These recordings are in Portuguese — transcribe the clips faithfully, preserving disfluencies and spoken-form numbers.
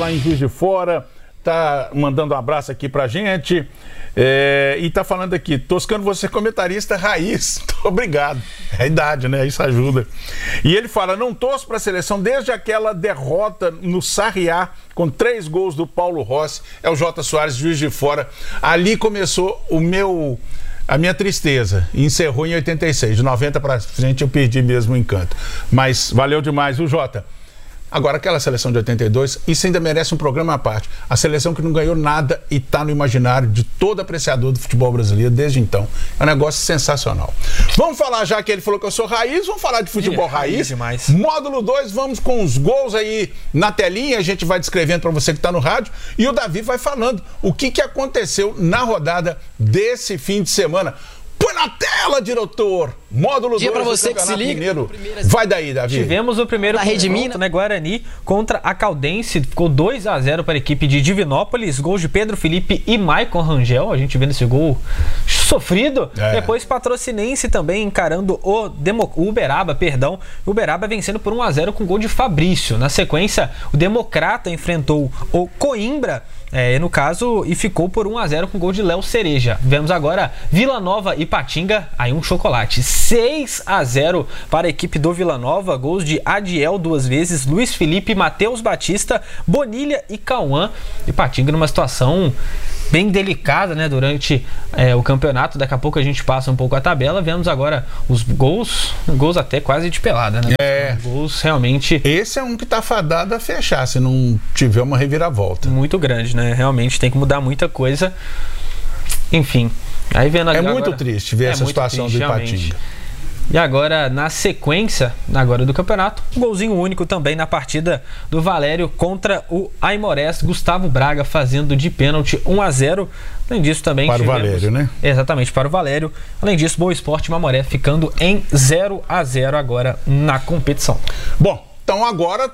lá em Juiz de Fora, tá mandando um abraço aqui pra gente. É, e tá falando aqui, Toscano, você é comentarista raiz. Obrigado. É a idade, né? Isso ajuda. E ele fala, não torço pra seleção desde aquela derrota no Sarriá, com três gols do Paulo Rossi. É o Jota Soares, Juiz de Fora. Ali começou o meu... a minha tristeza. Encerrou em oitenta e seis. De noventa pra frente eu perdi mesmo o encanto. Mas valeu demais, viu, Jota? Agora, aquela seleção de oitenta e dois, isso ainda merece um programa à parte. A seleção que não ganhou nada e está no imaginário de todo apreciador do futebol brasileiro desde então. É um negócio sensacional. Vamos falar, já que ele falou que eu sou raiz, vamos falar de futebol é, raiz. raiz demais. Módulo dois, vamos com os gols aí na telinha, a gente vai descrevendo para você que está no rádio e o Davi vai falando o que, que aconteceu na rodada desse fim de semana. Põe na tela, diretor! Módulo dois para você que se liga. Mineiro. Vai daí, Davi. Tivemos o primeiro da Rede Minas, né, Guarani contra a Caldense. Ficou dois a zero para a equipe de Divinópolis. Gols de Pedro Felipe e Maicon Rangel. A gente vendo esse gol sofrido. É. Depois Patrocinense também encarando o, Demo... o Uberaba, perdão. O Uberaba vencendo por um a zero com gol de Fabrício. Na sequência, o Democrata enfrentou o Coimbra. É, no caso, e ficou por um a zero com gol de Léo Cereja. Vemos agora Vila Nova e Patinga, aí um chocolate. seis a zero para a equipe do Vila Nova. Gols de Adiel duas vezes, Luiz Felipe, Matheus Batista, Bonilha e Cauã. E Patinga numa situação bem delicada, né, durante é, o campeonato. Daqui a pouco a gente passa um pouco a tabela. Vemos agora os gols, gols até quase de pelada, né? É. Gols realmente... Esse é um que tá fadado a fechar, se não tiver uma reviravolta. Muito grande, né? Realmente tem que mudar muita coisa. Enfim. Aí vendo é agora, muito triste ver é essa situação triste, do Ipatinga. E agora, na sequência, agora do campeonato, um golzinho único também na partida do Valério contra o Aimorés. Gustavo Braga fazendo de pênalti um a zero. Além disso também para tivemos... o Valério, né? Exatamente, para o Valério. Além disso, Boa Esporte e Mamoré ficando em zero a zero agora na competição. Bom, então agora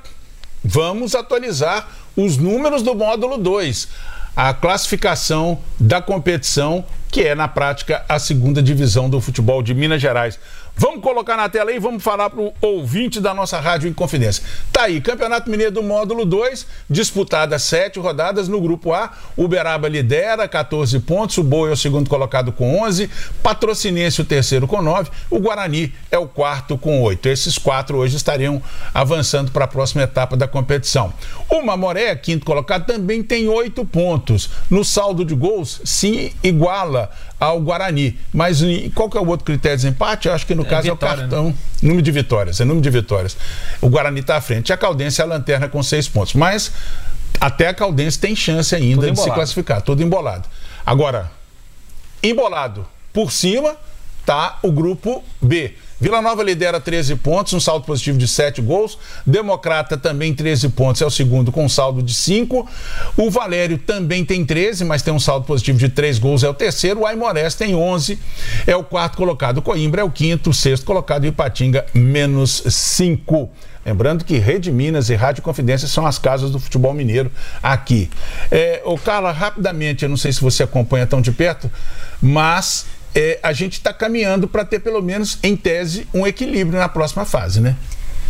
vamos atualizar os números do módulo dois. A classificação da competição, que é na prática a segunda divisão do futebol de Minas Gerais. Vamos colocar na tela aí e vamos falar para o ouvinte da nossa Rádio Inconfidência. Tá aí, Campeonato Mineiro do Módulo dois, disputadas sete rodadas no Grupo A. Uberaba lidera, catorze pontos, o Boa é o segundo colocado com onze, Patrocinense o terceiro com nove, o Guarani é o quarto com oito. Esses quatro hoje estariam avançando para a próxima etapa da competição. O Mamoré, quinto colocado, também tem oito pontos. No saldo de gols, se iguala ao Guarani. Mas qual que é o outro critério de empate? Eu acho que no é caso vitória, é o cartão. Né? Número de vitórias, é número de vitórias. O Guarani está à frente. A Caldense é a lanterna com seis pontos. Mas até a Caldense tem chance ainda de se classificar. Tudo embolado. Agora, embolado por cima está o grupo B. Vila Nova lidera treze pontos, um saldo positivo de sete gols. Democrata também treze pontos, é o segundo com um saldo de cinco. O Valério também tem treze, mas tem um saldo positivo de três gols, é o terceiro. O Aimorés tem onze, é o quarto colocado. O Coimbra é o quinto, o sexto colocado. E o Ipatinga, menos cinco. Lembrando que Rede Minas e Rádio Confidência são as casas do futebol mineiro aqui. É, ô Carla, rapidamente, eu não sei se você acompanha tão de perto, mas... É, a gente está caminhando para ter, pelo menos, em tese, um equilíbrio na próxima fase, né?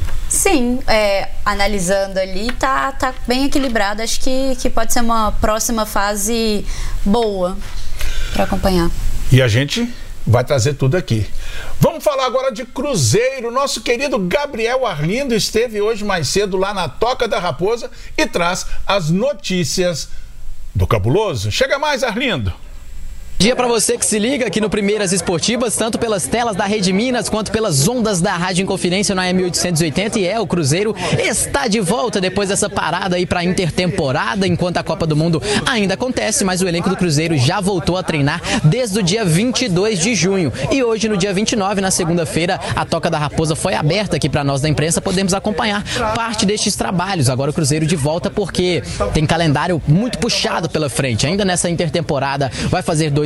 Sim, é, analisando ali, tá, tá bem equilibrado. Acho que, que pode ser uma próxima fase boa para acompanhar. E a gente vai trazer tudo aqui. Vamos falar agora de Cruzeiro. Nosso querido Gabriel Arlindo esteve hoje mais cedo lá na Toca da Raposa e traz as notícias do Cabuloso. Chega mais, Arlindo! Dia para você que se liga aqui no Primeiras Esportivas, tanto pelas telas da Rede Minas quanto pelas ondas da Rádio Inconfidência na A M oitocentos e oitenta. E é, o Cruzeiro está de volta depois dessa parada aí para intertemporada, enquanto a Copa do Mundo ainda acontece, mas o elenco do Cruzeiro já voltou a treinar desde o dia vinte e dois de junho. E hoje, no dia vinte e nove, na segunda-feira, a Toca da Raposa foi aberta aqui para nós da imprensa, podemos acompanhar parte destes trabalhos. Agora o Cruzeiro de volta porque tem calendário muito puxado pela frente. Ainda nessa intertemporada vai fazer dois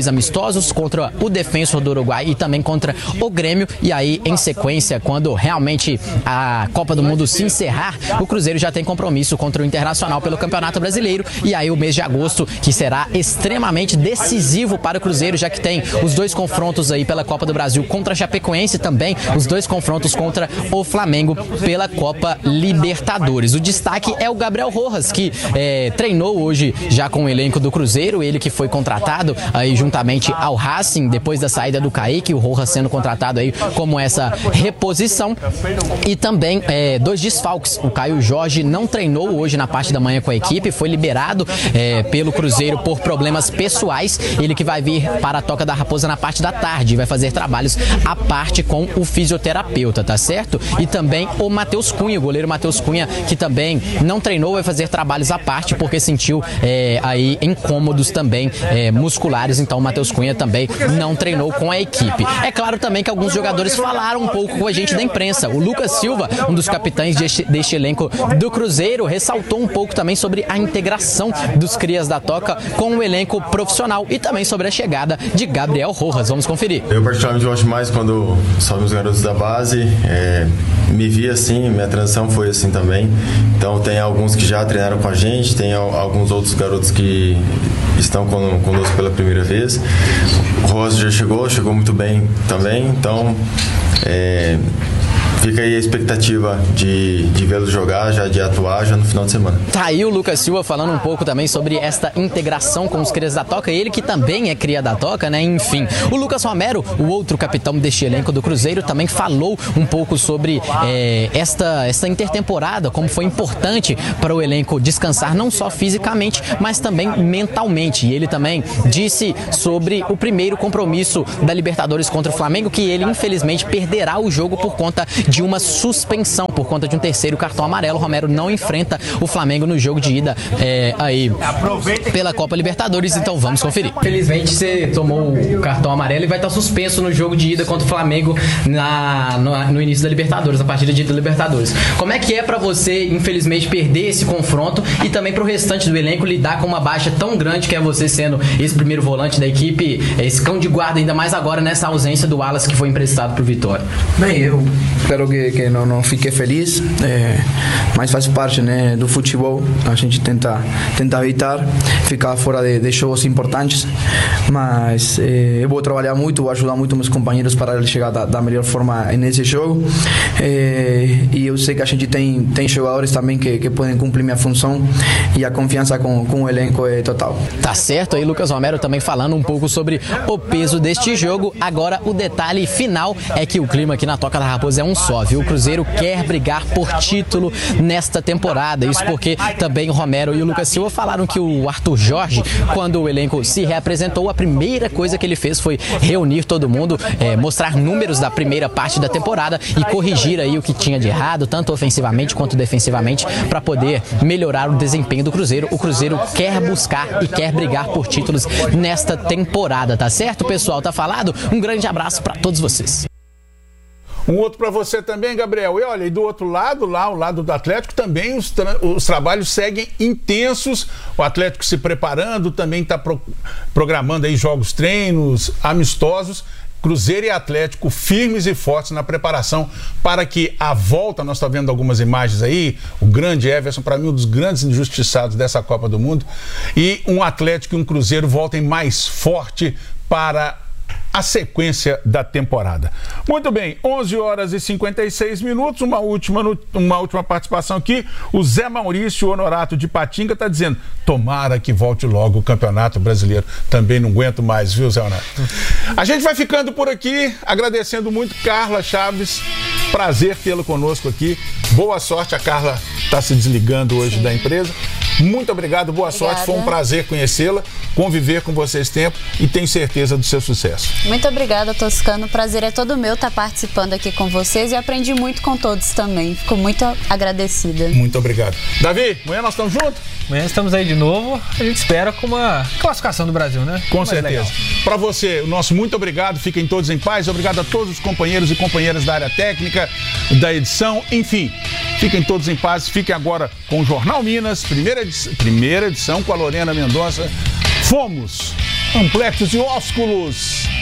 dois amistosos, contra o Defensor do Uruguai e também contra o Grêmio. E aí, em sequência, quando realmente a Copa do Mundo se encerrar, o Cruzeiro já tem compromisso contra o Internacional pelo Campeonato Brasileiro. E aí o mês de agosto, que será extremamente decisivo para o Cruzeiro, já que tem os dois confrontos aí pela Copa do Brasil contra a Chapecoense, também os dois confrontos contra o Flamengo pela Copa Libertadores. O destaque é o Gabriel Rojas, que é, treinou hoje já com o elenco do Cruzeiro, ele que foi contratado aí juntamente ao Racing, depois da saída do Kaique, o Rojas sendo contratado aí como essa reposição. E também é, dois desfalques, o Caio Jorge não treinou hoje na parte da manhã com a equipe, foi liberado é, pelo Cruzeiro por problemas pessoais, ele que vai vir para a Toca da Raposa na parte da tarde, vai fazer trabalhos à parte com o fisioterapeuta, tá certo? E também o Matheus Cunha, o goleiro Matheus Cunha, que também não treinou, vai fazer trabalhos à parte porque sentiu é, aí incômodos também é, musculares, então o Matheus Cunha também não treinou com a equipe. É claro também que alguns jogadores falaram um pouco com a gente da imprensa. O Lucas Silva, um dos capitães deste, deste elenco do Cruzeiro, ressaltou um pouco também sobre a integração dos crias da Toca com o elenco profissional e também sobre a chegada de Gabriel Rojas. Vamos conferir. Eu particularmente gosto mais quando sobem os garotos da base, é, me vi assim, minha transição foi assim também. Então tem alguns que já treinaram com a gente, tem alguns outros garotos que estão conosco pela primeira vez. O Rojas já chegou, chegou muito bem também, então é, fica aí a expectativa de, de vê-lo jogar, já de atuar já no final de semana. Tá aí o Lucas Silva falando um pouco também sobre esta integração com os crias da Toca, ele que também é cria da Toca, né? Enfim, o Lucas Romero, o outro capitão deste elenco do Cruzeiro, também falou um pouco sobre é, esta, esta intertemporada, como foi importante para o elenco descansar não só fisicamente, mas também mentalmente. E ele também disse sobre o primeiro compromisso da Libertadores contra o Flamengo, que ele infelizmente perderá o jogo por conta de uma suspensão, por conta de um terceiro cartão amarelo. Romero não enfrenta o Flamengo no jogo de ida é, aí pela Copa Libertadores, então vamos conferir. Felizmente você tomou o cartão amarelo e vai estar suspenso no jogo de ida contra o Flamengo na, no, no início da Libertadores, a partida de ida da Libertadores. Como é que é pra você, infelizmente, perder esse confronto e também pro restante do elenco lidar com uma baixa tão grande que é você sendo esse primeiro volante da equipe, esse cão de guarda, ainda mais agora nessa ausência do Wallace que foi emprestado pro Vitória? Bem, eu claro que, que não, não fiquei feliz, é, mas faz parte, né, do futebol. A gente tenta, tenta evitar ficar fora de, de jogos importantes, mas é, eu vou trabalhar muito, vou ajudar muito meus companheiros para eles chegar da, da melhor forma nesse jogo, é, e eu sei que a gente tem, tem jogadores também que, que podem cumprir minha função, e a confiança com, com o elenco é total. Tá certo, aí Lucas Romero também falando um pouco sobre o peso deste jogo. Agora o detalhe final é que o clima aqui na Toca da Raposa é um só, viu? O Cruzeiro quer brigar por título nesta temporada. Isso porque também o Romero e o Lucas Silva falaram que o Arthur Jorge, quando o elenco se reapresentou, a primeira coisa que ele fez foi reunir todo mundo, é, mostrar números da primeira parte da temporada e corrigir aí o que tinha de errado, tanto ofensivamente quanto defensivamente, para poder melhorar o desempenho do Cruzeiro. O Cruzeiro quer buscar e quer brigar por títulos nesta temporada, tá certo, pessoal? Tá falado? Um grande abraço para todos vocês. Um outro para você também, Gabriel. E olha, e do outro lado, lá, o lado do Atlético, também os, tra os trabalhos seguem intensos. O Atlético se preparando, também está pro programando aí jogos, treinos, amistosos. Cruzeiro e Atlético firmes e fortes na preparação para que a volta, nós estamos vendo algumas imagens aí, o grande Everson, para mim um dos grandes injustiçados dessa Copa do Mundo, e um Atlético e um Cruzeiro voltem mais forte para a sequência da temporada. Muito bem, onze horas e cinquenta e seis minutos, uma última, uma última participação aqui. O Zé Maurício Honorato de Patinga está dizendo, tomara que volte logo o Campeonato Brasileiro. Também não aguento mais, viu, Zé Honorato? A gente vai ficando por aqui, agradecendo muito Carla Chaves, prazer tê-lo conosco aqui. Boa sorte, a Carla está se desligando hoje Sim. da empresa. Muito obrigado, boa Obrigada. sorte, foi um prazer conhecê-la, conviver com você esse tempo e tenho certeza do seu sucesso. Muito obrigada, Toscano, o prazer é todo meu estar participando aqui com vocês e aprendi muito com todos também, fico muito agradecida. Muito obrigado. Davi, amanhã nós estamos juntos? Amanhã estamos aí de novo, a gente espera com uma classificação do Brasil, né? Com Mais certeza. Para você, o nosso muito obrigado, fiquem todos em paz, obrigado a todos os companheiros e companheiras da área técnica, da edição, enfim, fiquem todos em paz, fiquem agora com o Jornal Minas, primeira edição, primeira edição com a Lorena Mendonça. Fomos! Ampletos e ósculos.